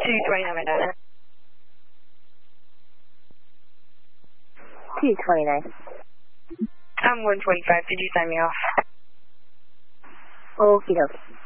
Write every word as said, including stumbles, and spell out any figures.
two twenty-nine, Donna. two twenty-nine. I'm one twenty-five. Could you sign me off? Okie dokie.